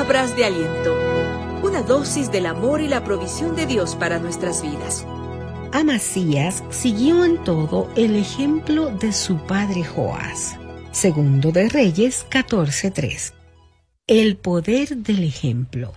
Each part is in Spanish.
Palabras de aliento. Una dosis del amor y la provisión de Dios para nuestras vidas. Amasías siguió en todo el ejemplo de su padre Joás. Segundo de Reyes 14:3. El poder del ejemplo.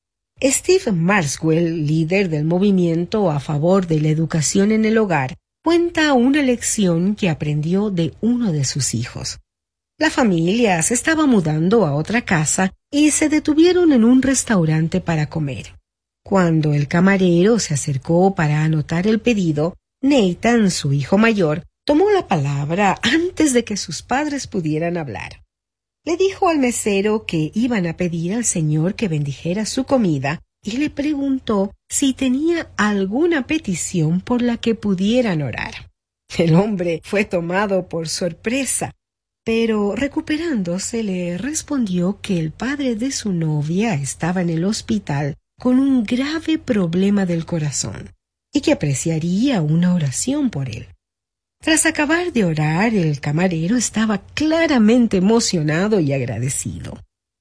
Steve Maxwell, líder del movimiento a favor de la educación en el hogar, cuenta una lección que aprendió de uno de sus hijos. La familia se estaba mudando a otra casa y se detuvieron en un restaurante para comer. Cuando el camarero se acercó para anotar el pedido, Nathan, su hijo mayor, tomó la palabra antes de que sus padres pudieran hablar. Le dijo al mesero que iban a pedir al Señor que bendijera su comida y le preguntó si tenía alguna petición por la que pudieran orar. El hombre fue tomado por sorpresa, pero recuperándose le respondió que el padre de su novia estaba en el hospital con un grave problema del corazón y que apreciaría una oración por él. Tras acabar de orar, el camarero estaba claramente emocionado y agradecido.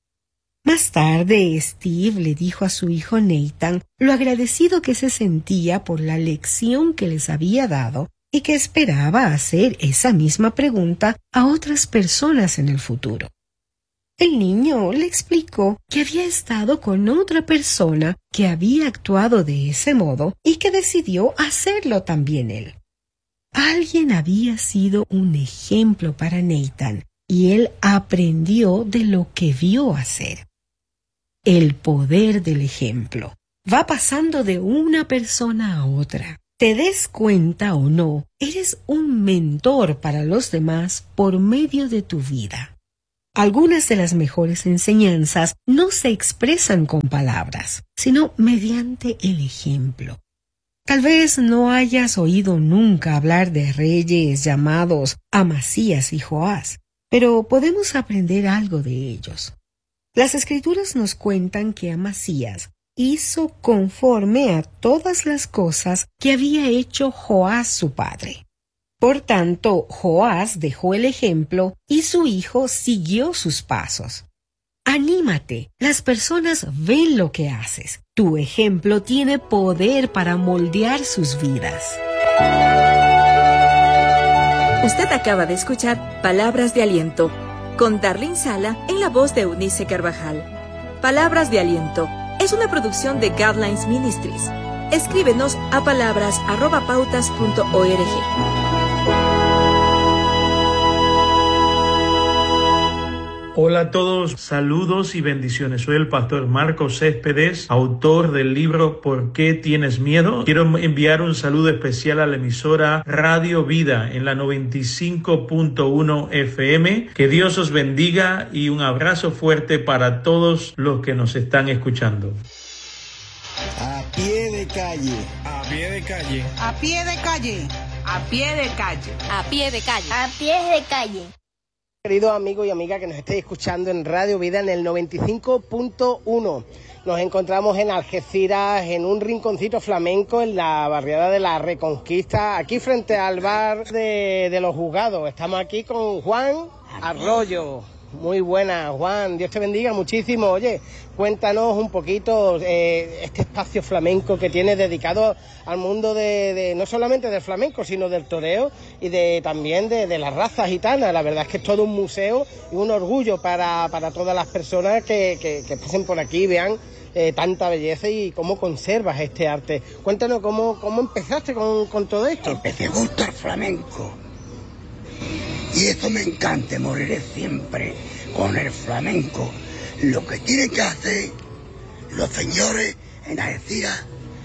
Más tarde, Steve le dijo a su hijo Nathan lo agradecido que se sentía por la lección que les había dado y que esperaba hacer esa misma pregunta a otras personas en el futuro. El niño le explicó que había estado con otra persona que había actuado de ese modo y que decidió hacerlo también él. Alguien había sido un ejemplo para Nathan y él aprendió de lo que vio hacer. El poder del ejemplo va pasando de una persona a otra. Te des cuenta o no, eres un mentor para los demás por medio de tu vida. Algunas de las mejores enseñanzas no se expresan con palabras, sino mediante el ejemplo. Tal vez no hayas oído nunca hablar de reyes llamados Amasías y Joás, pero podemos aprender algo de ellos. Las Escrituras nos cuentan que Amasías hizo conforme a todas las cosas que había hecho Joás su padre. Por tanto, Joás dejó el ejemplo y su hijo siguió sus pasos. Anímate, las personas ven lo que haces. Tu ejemplo tiene poder para moldear sus vidas. Usted acaba de escuchar Palabras de Aliento, con Darlene Sala en la voz de Eunice Carvajal. Palabras de Aliento es una producción de Guidelines Ministries. Escríbenos a palabras@pautas.org. Hola a todos, saludos y bendiciones. Soy el pastor Marcos Céspedes, autor del libro ¿Por qué tienes miedo? Quiero enviar un saludo especial a la emisora Radio Vida en la 95.1 FM. Que Dios os bendiga y un abrazo fuerte para todos los que nos están escuchando. A pie de calle. A pie de calle. A pie de calle. A pie de calle. A pie de calle. A pie de calle. Queridos amigos y amigas que nos estéis escuchando en Radio Vida en el 95.1. Nos encontramos en Algeciras, en un rinconcito flamenco en la barriada de la Reconquista, aquí frente al bar de los Juzgados. Estamos aquí con Juan Arroyo. Muy buena, Juan, Dios te bendiga muchísimo. Oye, cuéntanos un poquito este espacio flamenco que tienes dedicado al mundo de no solamente del flamenco, sino del toreo y también de la raza gitana. La verdad es que es todo un museo y un orgullo para todas las personas que pasen por aquí y vean tanta belleza y cómo conservas este arte. Cuéntanos cómo empezaste con todo esto. Empecé a gustar flamenco. Y eso me encanta, moriré siempre con el flamenco. Lo que tienen que hacer los señores en Algeciras,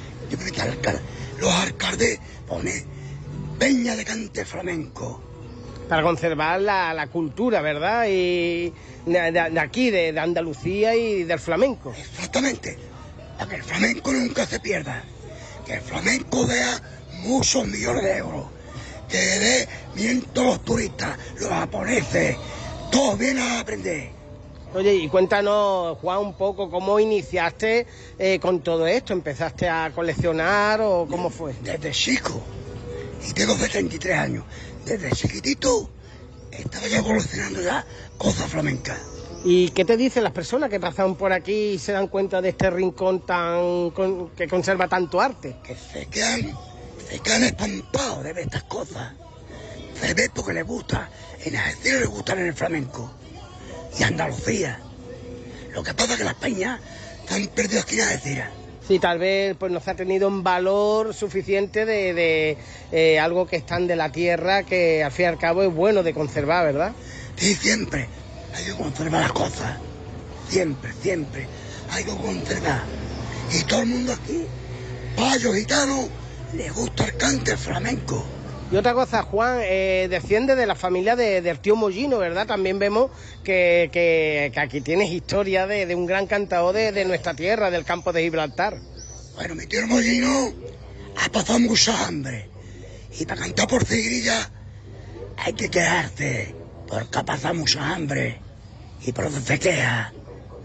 los alcaldes ponen peña de cante flamenco. Para conservar la cultura, ¿verdad? Y de aquí, de Andalucía y del flamenco. Exactamente, para que el flamenco nunca se pierda. Que el flamenco vea muchos millones de euros. Que vienen todos los turistas, los japoneses, todos vienen a aprender. Oye, y cuéntanos, Juan, un poco cómo iniciaste con todo esto. ¿Empezaste a coleccionar o cómo fue? Desde chico, y tengo 73 años. Desde chiquitito estaba ya coleccionando ya cosas flamencas. ¿Y qué te dicen las personas que pasan por aquí y se dan cuenta de este rincón que conserva tanto arte? Que se quedan espantados de ver estas cosas. Se ve porque les gusta, en Algeciras les gusta en el flamenco. Y Andalucía. Lo que pasa es que las peñas se han perdido aquí en Algeciras. Sí, tal vez pues no se ha tenido un valor suficiente de algo que están de la tierra, que al fin y al cabo es bueno de conservar, ¿verdad? Sí, siempre hay que conservar las cosas. Siempre hay que conservar. Y todo el mundo aquí, payos, gitanos, les gusta el cante flamenco. Y otra cosa, Juan, desciende de la familia del tío Mollino, ¿verdad? También vemos que aquí tienes historia de un gran cantador de nuestra tierra, del campo de Gibraltar. Bueno, mi tío Mollino ha pasado mucha hambre. Y para cantar por cigrilla hay que quedarse, porque ha pasado mucha hambre. Y por eso se queda.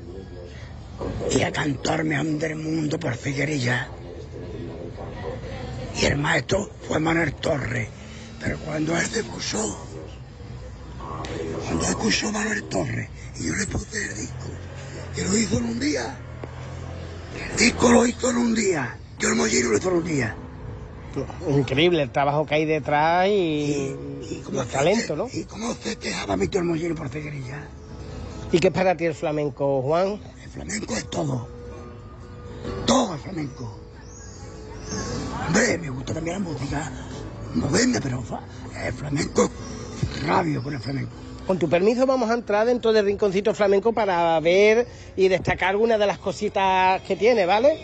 Y a cantarme hambre del mundo por cigrilla. Y el maestro fue Manuel Torres. Pero cuando él se escuchó Manuel Torres, y yo le puse el disco, que lo hizo en un día. El disco lo hizo en un día. Yo el Mollino lo hizo en un día. Increíble el trabajo que hay detrás y el talento, ¿no? Y cómo se quejaba mi tío el Mollino por cigarilla. ¿Y qué es para ti el flamenco, Juan? El flamenco es todo. Todo es flamenco. Hombre, me gusta también la música moderna, pero el flamenco, rabio con el flamenco. Con tu permiso vamos a entrar dentro del rinconcito flamenco para ver y destacar algunas de las cositas que tiene, ¿vale?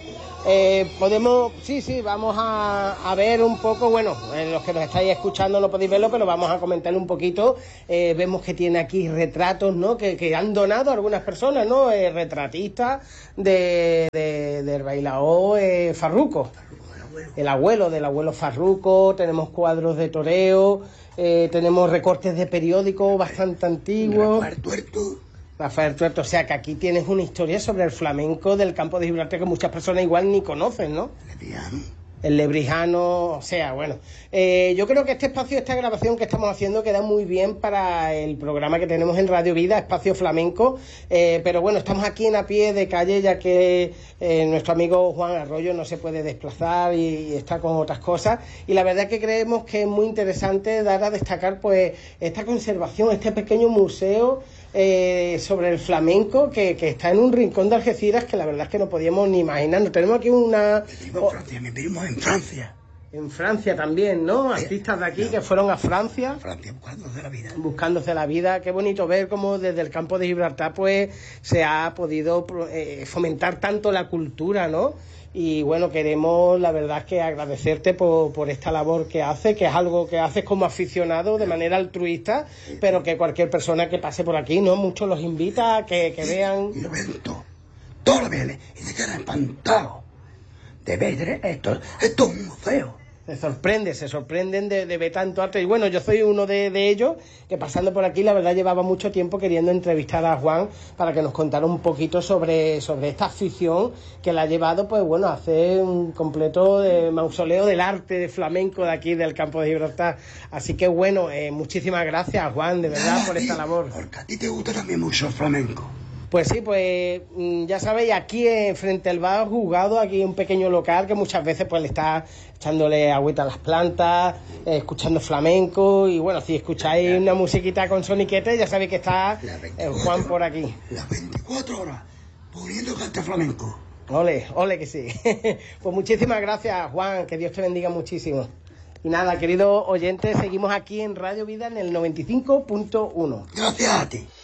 Vamos a ver un poco, bueno, los que nos estáis escuchando no podéis verlo, pero vamos a comentar un poquito. Vemos que tiene aquí retratos, ¿no? Que han donado algunas personas, ¿no? Retratistas del bailaor Farruco. El abuelo del abuelo Farruco, tenemos cuadros de toreo, tenemos recortes de periódicos bastante antiguos. Rafael Tuerto, o sea que aquí tienes una historia sobre el flamenco del campo de Gibraltar que muchas personas igual ni conocen, ¿no? El lebrijano, o sea, bueno. Yo creo que este espacio, esta grabación que estamos haciendo queda muy bien para el programa que tenemos en Radio Vida, Espacio Flamenco, pero bueno, estamos aquí en a pie de calle ya que nuestro amigo Juan Arroyo no se puede desplazar y está con otras cosas, y la verdad es que creemos que es muy interesante dar a destacar pues esta conservación, este pequeño museo sobre el flamenco que está en un rincón de Algeciras que la verdad es que no podíamos ni imaginar. Tenemos aquí Vivimos en Francia. En Francia también, ¿no? Artistas de aquí que fueron a Francia. Buscándose la vida. Buscándose la vida. Qué bonito ver cómo desde el campo de Gibraltar pues se ha podido fomentar tanto la cultura, ¿no? Y bueno, queremos, la verdad es que agradecerte por esta labor que haces, que es algo que haces como aficionado de manera altruista, pero que cualquier persona que pase por aquí, ¿no? Muchos los invita a que vean. Y lo ven todo lo ven, y se quedan espantados de ver esto. Esto es un museo. Se sorprenden de ver tanto arte. Y bueno, yo soy uno de ellos, que pasando por aquí, la verdad, llevaba mucho tiempo queriendo entrevistar a Juan para que nos contara un poquito sobre esta afición que la ha llevado, pues bueno, a hacer un completo mausoleo del arte de flamenco de aquí, del campo de Gibraltar. Así que bueno, muchísimas gracias, Juan, de verdad, por esta labor. Porque a ti te gusta también mucho el flamenco. Pues sí, pues ya sabéis, aquí frente al bar jugado, aquí un pequeño local que muchas veces pues le está echándole agüita a las plantas, escuchando flamenco, y bueno, si escucháis una musiquita con soniquete, ya sabéis que está Juan por aquí. Las 24 horas poniendo cante flamenco. Ole que sí. Pues muchísimas gracias, Juan, que Dios te bendiga muchísimo. Y nada, queridos oyentes, seguimos aquí en Radio Vida en el 95.1. Gracias a ti.